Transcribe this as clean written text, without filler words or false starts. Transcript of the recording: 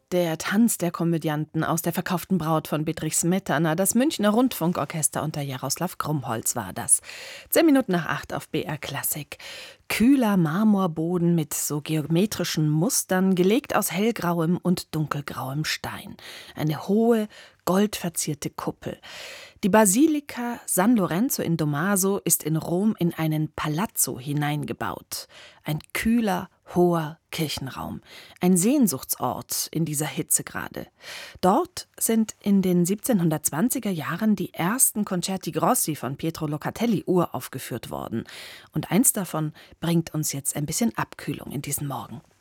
Der Tanz der Komödianten aus der verkauften Braut von Bedřich Smetana, das Münchner Rundfunkorchester unter Jaroslav Grumholz war das. 7 Minuten nach 8 auf BR Klassik. Kühler Marmorboden mit so geometrischen Mustern, gelegt aus hellgrauem und dunkelgrauem Stein. Eine hohe, goldverzierte Kuppel. Die Basilika San Lorenzo in Domaso ist in Rom in einen Palazzo hineingebaut. Ein kühler, hoher Kirchenraum. Ein Sehnsuchtsort in dieser Hitzegrade. Dort sind in den 1720er Jahren die ersten Concerti Grossi von Pietro Locatelli uraufgeführt worden. Und eins davon bringt uns jetzt ein bisschen Abkühlung in diesen Morgen.